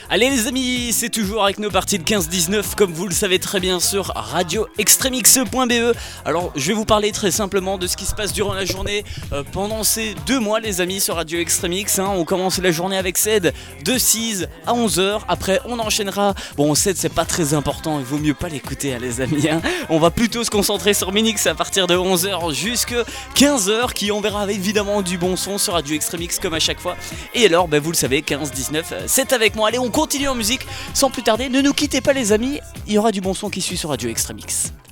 Allez les amis, c'est toujours avec nos parties de 15-19 comme vous le savez très bien sur radioextremix.be. Alors je vais vous parler très simplement de ce qui se passe durant la journée pendant ces 2 mois les amis sur Radio Extremix. On commence la journée avec Ced de 6 à 11h, après on enchaînera. Bon Ced c'est pas très important, il vaut mieux pas l'écouter les amis. On va plutôt se concentrer sur Minix à partir de 11h jusqu'à 15h qui enverra évidemment du bon son sur Radio Extremix comme à chaque fois. Et alors vous le savez 15-19 c'est avec moi. Allez on continue en musique sans plus tarder, ne nous quittez pas les amis, il y aura du bon son qui suit sur Radio Extremix.